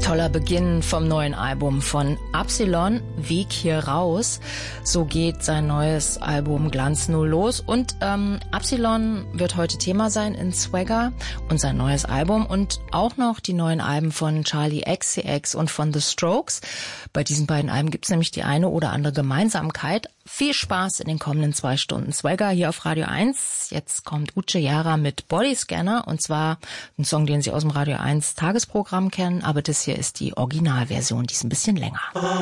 Toller Beginn vom neuen Album von Absilon, Weg hier raus. So geht sein neues Album Glanz nur los. Und Absilon wird heute Thema sein in Swagger und sein neues Album und auch noch die neuen Alben von Charli XCX und von The Strokes. Bei diesen beiden Alben gibt es nämlich die eine oder andere Gemeinsamkeit. Viel Spaß in den kommenden 2 Stunden Swagger hier auf Radio 1. Jetzt kommt Uche Jara mit Bodyscanner und zwar ein Song, den Sie aus dem Radio 1 Tagesprogramm kennen, aber das hier ist die Originalversion, die ist ein bisschen länger.